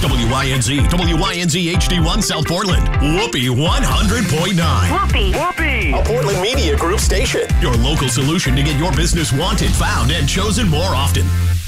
WYNZ HD1 South Portland. Whoopee 100.9. Whoopee. A Portland Media Group station. Your local solution to get your business wanted, found, and chosen more often.